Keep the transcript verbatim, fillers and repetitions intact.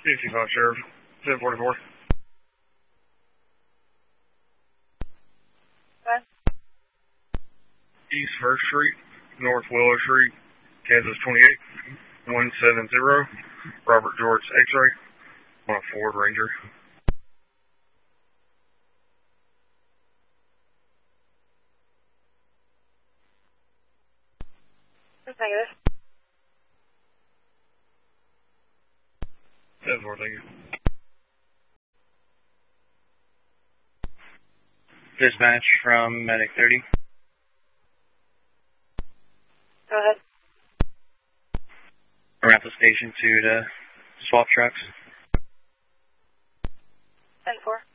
fifty-five Sheriff, seven forty-four. What? East First Street, North Willow Street, Kansas twenty-eight, one seven zero, Robert George X-ray, on a Ford Ranger. That's negative. seven four, thank you. Dispatch from Medic thirty. Go ahead. Around the station to the swap trucks. ten four.